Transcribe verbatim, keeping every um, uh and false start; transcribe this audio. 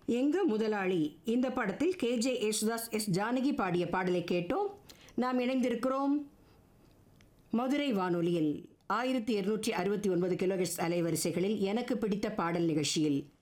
எங்க முதலாளி இந்த படத்தில் K J Yesudas S Janaki பாடிய பாடலை கேட்டோம். நாம் இணைந்திருக்கிறோம் மதுரை வானொலியில் ஆயிரத்தி இருநூற்றி அறுபத்தி ஒன்பது கிலோஹெர்ட்ஸ் அலைவரிசைகளில் எனக்கு பிடித்த பாடல் நிகழ்ச்சியில்.